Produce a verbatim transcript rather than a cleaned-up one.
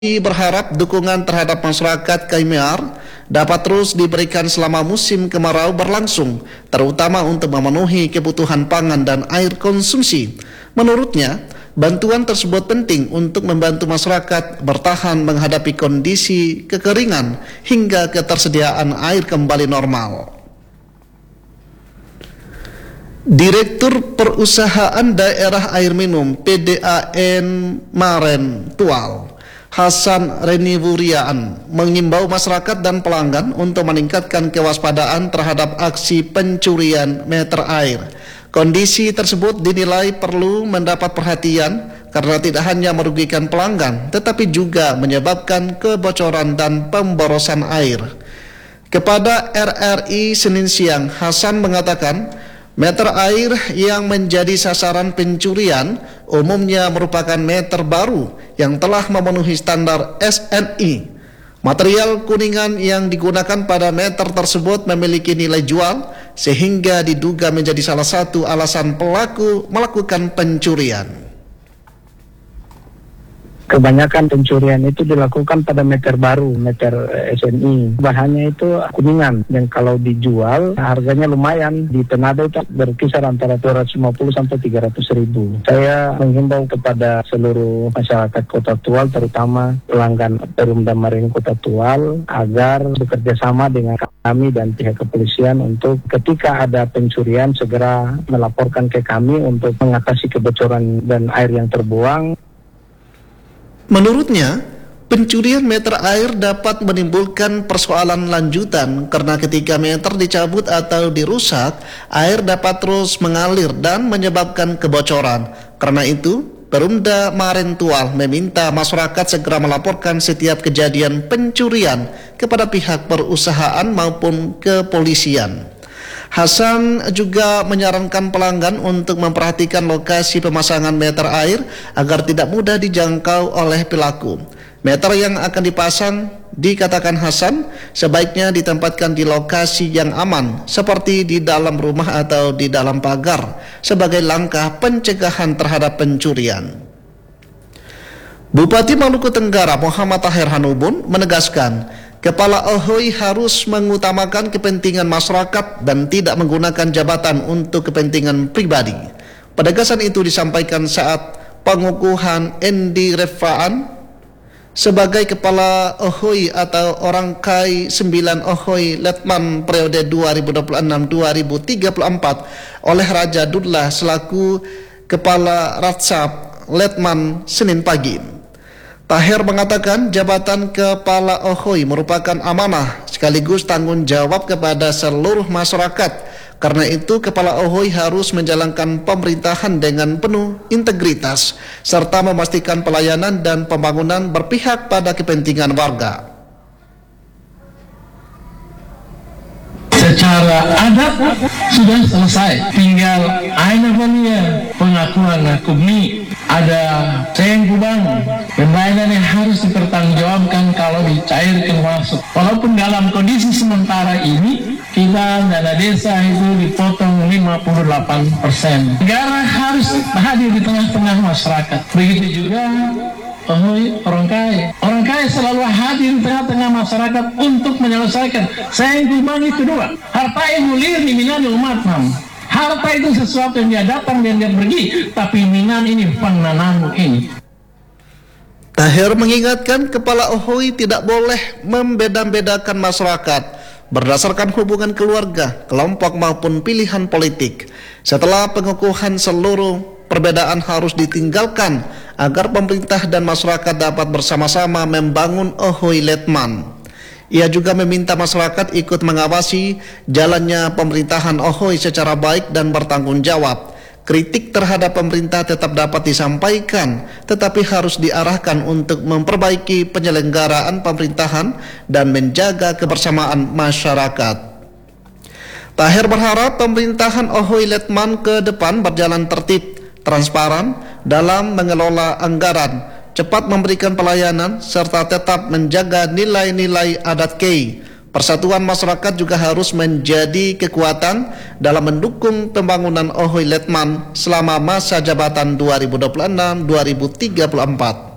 berharap dukungan terhadap masyarakat Kaimyar dapat terus diberikan selama musim kemarau berlangsung, terutama untuk memenuhi kebutuhan pangan dan air konsumsi. Menurutnya, bantuan tersebut penting untuk membantu masyarakat bertahan menghadapi kondisi kekeringan hingga ketersediaan air kembali normal. Direktur Perusahaan Daerah Air Minum P D A N Maren Tual, Hasan Renivuriaan, mengimbau masyarakat dan pelanggan untuk meningkatkan kewaspadaan terhadap aksi pencurian meter air. Kondisi tersebut dinilai perlu mendapat perhatian karena tidak hanya merugikan pelanggan, tetapi juga menyebabkan kebocoran dan pemborosan air. Kepada R R I Senin siang, Hasan mengatakan, meter air yang menjadi sasaran pencurian umumnya merupakan meter baru yang telah memenuhi standar S N I. Material kuningan yang digunakan pada meter tersebut memiliki nilai jual sehingga diduga menjadi salah satu alasan pelaku melakukan pencurian. Kebanyakan pencurian itu dilakukan pada meter baru, meter S N I. Bahannya itu kuningan, dan kalau dijual harganya lumayan. Di Ternate itu berkisar antara dua ratus lima puluh sampai tiga ratus ribu. Saya menghimbau kepada seluruh masyarakat Kota Tual, terutama pelanggan Perumda Marin Kota Tual, agar bekerja sama dengan kami dan pihak kepolisian untuk ketika ada pencurian segera melaporkan ke kami untuk mengatasi kebocoran dan air yang terbuang. Menurutnya, pencurian meter air dapat menimbulkan persoalan lanjutan karena ketika meter dicabut atau dirusak, air dapat terus mengalir dan menyebabkan kebocoran. Karena itu, Perumda Maren Tual meminta masyarakat segera melaporkan setiap kejadian pencurian kepada pihak perusahaan maupun kepolisian. Hasan juga menyarankan pelanggan untuk memperhatikan lokasi pemasangan meter air agar tidak mudah dijangkau oleh pelaku. Meter yang akan dipasang, dikatakan Hasan, sebaiknya ditempatkan di lokasi yang aman seperti di dalam rumah atau di dalam pagar sebagai langkah pencegahan terhadap pencurian. Bupati Maluku Tenggara Muhammad Tahir Hanubun menegaskan, Kepala O H O I harus mengutamakan kepentingan masyarakat dan tidak menggunakan jabatan untuk kepentingan pribadi. Penegasan itu disampaikan saat pengukuhan Endi Refaan sebagai Kepala O H O I atau Orangkai sembilan O H O I Letman periode dua ribu dua puluh enam sampai dua ribu tiga puluh empat oleh Raja Dullah selaku Kepala Ratsap Letman Senin pagi. Tahir mengatakan jabatan Kepala O H O I merupakan amanah sekaligus tanggung jawab kepada seluruh masyarakat. Karena itu Kepala O H O I harus menjalankan pemerintahan dengan penuh integritas serta memastikan pelayanan dan pembangunan berpihak pada kepentingan warga. Secara adat sudah selesai, tinggal aina vania pengakuan hukmi, ada sayang kubang, pembayaran yang harus dipertanggungjawabkan kalau dicairkan masuk. Walaupun dalam kondisi sementara ini kita dana desa itu dipotong lima puluh delapan persen. Negara harus hadir di tengah-tengah masyarakat. Begitu juga O H O I orang kaya. Orang kaya selalu hadir di tengah-tengah masyarakat untuk menyelesaikan. Saya kubang itu dua. Harta yang mulir di minan umat nam. Harta itu sesuatu yang dia datang dan dia pergi. Tapi minan ini penanam ini. Tahir mengingatkan Kepala O H O I tidak boleh membeda-bedakan masyarakat berdasarkan hubungan keluarga, kelompok maupun pilihan politik. Setelah pengukuhan, seluruh perbedaan harus ditinggalkan agar pemerintah dan masyarakat dapat bersama-sama membangun O H O I Letman. Ia juga meminta masyarakat ikut mengawasi jalannya pemerintahan O H O I secara baik dan bertanggung jawab. Kritik terhadap pemerintah tetap dapat disampaikan, tetapi harus diarahkan untuk memperbaiki penyelenggaraan pemerintahan dan menjaga kebersamaan masyarakat. Tahir berharap pemerintahan O H O I Letman ke depan berjalan tertib, transparan dalam mengelola anggaran, cepat memberikan pelayanan, serta tetap menjaga nilai-nilai adat Kei. Persatuan masyarakat juga harus menjadi kekuatan dalam mendukung pembangunan O H O I Letman selama masa jabatan dua ribu dua puluh enam sampai dua ribu tiga puluh empat.